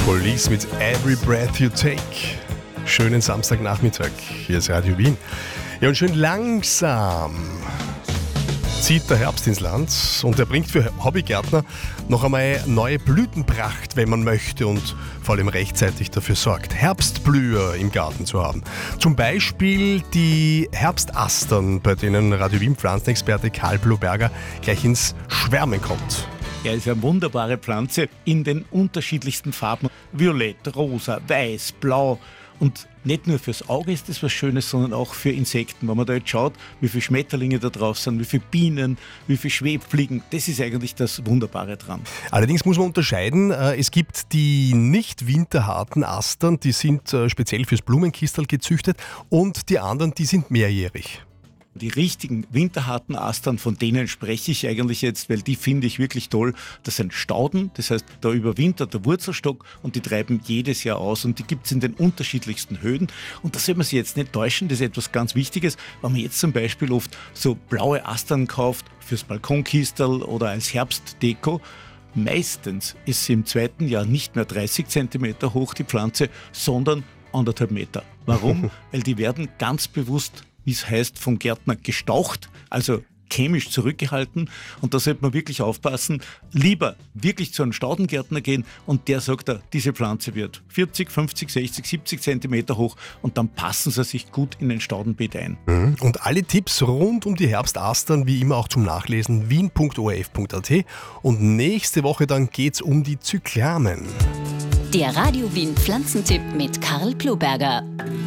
Police mit Every Breath You Take. Schönen Samstagnachmittag. Hier ist Radio Wien. Ja, und schön langsam zieht der Herbst ins Land und er bringt für Hobbygärtner noch einmal neue Blütenpracht, wenn man möchte und vor allem rechtzeitig dafür sorgt, Herbstblüher im Garten zu haben. Zum Beispiel die Herbstastern, bei denen Radio Wien Pflanzenexperte Karl Ploberger gleich ins Schwärmen kommt. Er ist eine wunderbare Pflanze in den unterschiedlichsten Farben. Violett, rosa, weiß, blau. Und nicht nur fürs Auge ist das was Schönes, sondern auch für Insekten. Wenn man da jetzt schaut, wie viele Schmetterlinge da drauf sind, wie viele Bienen, wie viele Schwebfliegen, das ist eigentlich das Wunderbare dran. Allerdings muss man unterscheiden, es gibt die nicht winterharten Astern, die sind speziell fürs Blumenkistel gezüchtet und die anderen, die sind mehrjährig. Die richtigen winterharten Astern, von denen spreche ich eigentlich jetzt, weil die finde ich wirklich toll. Das sind Stauden, das heißt, da überwintert der Wurzelstock und die treiben jedes Jahr aus und die gibt es in den unterschiedlichsten Höhen. Und da soll man sich jetzt nicht täuschen, das ist etwas ganz Wichtiges, wenn man jetzt zum Beispiel oft so blaue Astern kauft fürs Balkonkistel oder als Herbstdeko. Meistens ist sie im zweiten Jahr nicht mehr 30 cm hoch, die Pflanze, sondern 1,5 Meter. Warum? Weil die werden ganz bewusst, wie es heißt, vom Gärtner gestaucht, also chemisch zurückgehalten. Und da sollte man wirklich aufpassen, lieber wirklich zu einem Staudengärtner gehen und der sagt, diese Pflanze wird 40, 50, 60, 70 Zentimeter hoch und dann passen sie sich gut in ein Staudenbeet ein. Und alle Tipps rund um die Herbstastern wie immer auch zum Nachlesen wien.orf.at und nächste Woche dann geht's um die Zyklamen. Der Radio Wien Pflanzentipp mit Karl Ploberger.